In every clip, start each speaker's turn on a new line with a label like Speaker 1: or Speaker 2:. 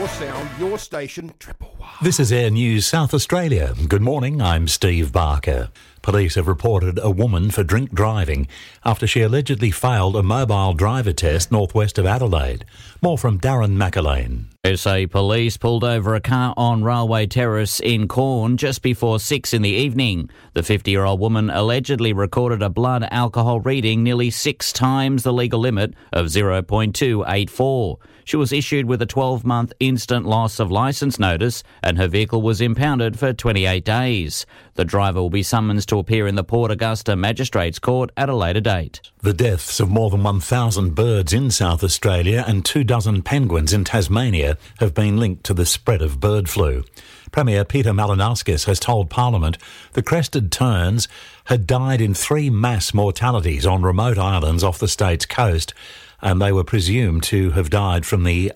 Speaker 1: your sound, your station, Triple Y.
Speaker 2: This is Air News South Australia. Good morning, I'm Steve Barker. Police have reported a woman for drink driving after she allegedly failed a mobile driver test northwest of Adelaide. More from Darren McAlane.
Speaker 3: SA Police pulled over a car on Railway Terrace in Corn just before 6 in the evening. The 50-year-old woman allegedly recorded a blood alcohol reading nearly 6 times the legal limit of 0.284. She was issued with a 12-month instant loss of licence notice and her vehicle was impounded for 28 days. The driver will be summoned to appear in the Port Augusta Magistrates Court at a later date.
Speaker 2: The deaths of more than 1,000 birds in South Australia and 24 penguins in Tasmania have been linked to the spread of bird flu. Premier Peter Malinauskas has told Parliament the crested terns had died in 3 mass mortalities on remote islands off the state's coast, and they were presumed to have died from the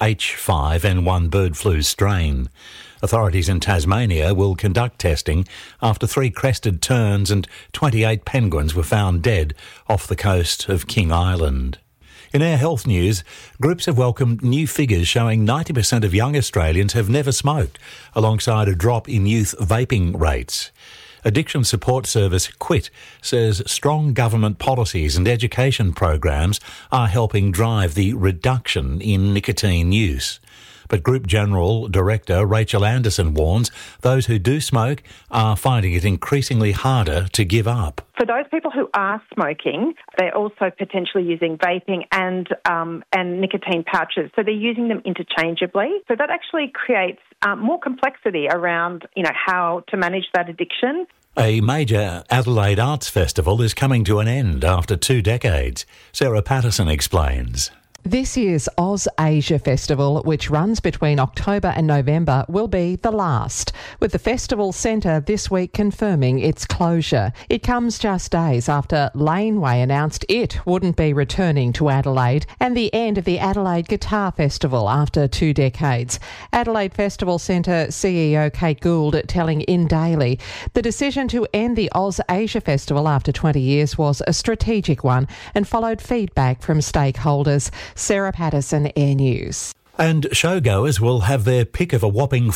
Speaker 2: H5N1 bird flu strain. Authorities in Tasmania will conduct testing after 3 crested terns and 28 penguins were found dead off the coast of King Island. In Air Health news, groups have welcomed new figures showing 90% of young Australians have never smoked, alongside a drop in youth vaping rates. Addiction support service QUIT says strong government policies and education programs are helping drive the reduction in nicotine use. But Group General Director Rachel Anderson warns those who do smoke are finding it increasingly harder to give up.
Speaker 4: For those people who are smoking, they're also potentially using vaping and nicotine pouches. So they're using them interchangeably. So that actually creates more complexity around, how to manage that addiction.
Speaker 2: A major Adelaide Arts Festival is coming to an end after 2 decades. Sarah Patterson explains.
Speaker 5: This year's Oz Asia Festival, which runs between October and November, will be the last, with the festival centre this week confirming its closure. It comes just days after Laneway announced it wouldn't be returning to Adelaide, and the end of the Adelaide Guitar Festival after 2 decades. Adelaide Festival Centre CEO Kate Gould telling In Daily, the decision to end the Oz Asia Festival after 20 years was a strategic one and followed feedback from stakeholders. Sarah Patterson, Air News.
Speaker 2: And showgoers will have their pick of a whopping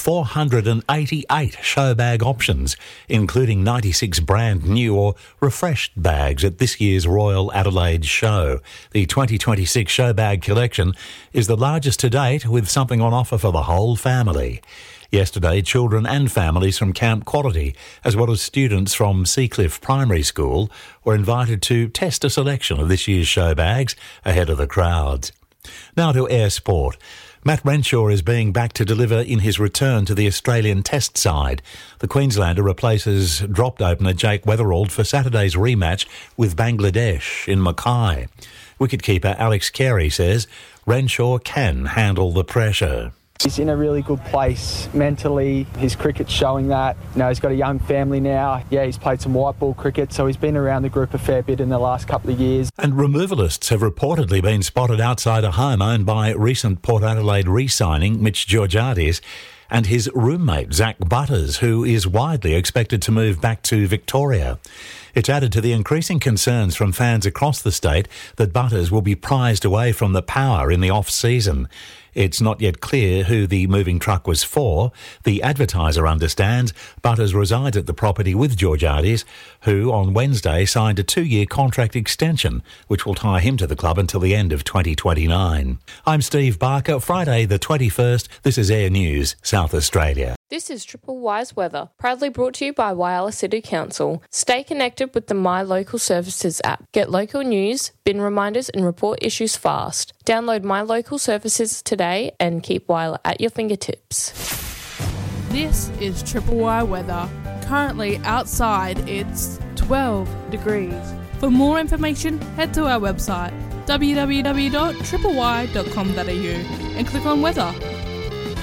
Speaker 2: 488 show bag options, including 96 brand new or refreshed bags at this year's Royal Adelaide Show. The 2026 show bag collection is the largest to date, with something on offer for the whole family. Yesterday, children and families from Camp Quality, as well as students from Seacliff Primary School, were invited to test a selection of this year's show bags ahead of the crowds. Now to Air Sport. Matt Renshaw is being backed to deliver in his return to the Australian Test side. The Queenslander replaces dropped opener Jake Weatherald for Saturday's rematch with Bangladesh in Mackay. Wicketkeeper Alex Carey says Renshaw can handle the pressure.
Speaker 6: He's in a really good place mentally. His cricket's showing that. He's got a young family now. He's played some white ball cricket, so he's been around the group a fair bit in the last couple of years.
Speaker 2: And removalists have reportedly been spotted outside a home owned by recent Port Adelaide re-signing Mitch Georgiades and his roommate Zach Butters, who is widely expected to move back to Victoria. It's added to the increasing concerns from fans across the state that Butters will be prized away from the power in the off-season. It's not yet clear who the moving truck was for. The Advertiser understands Butters resides at the property with Georgiades, who on Wednesday signed a 2-year contract extension, which will tie him to the club until the end of 2029. I'm Steve Barker. Friday the 21st. This is Air News, South Australia.
Speaker 7: This is Triple Y's weather, proudly brought to you by Whyalla City Council. Stay connected with the My Local Services app. Get local news, bin reminders and report issues fast. Download My Local Services today and keep Whyalla at your fingertips.
Speaker 8: This is Triple Y weather. Currently outside it's 12 degrees. For more information, head to our website www.tripley.com.au and click on weather.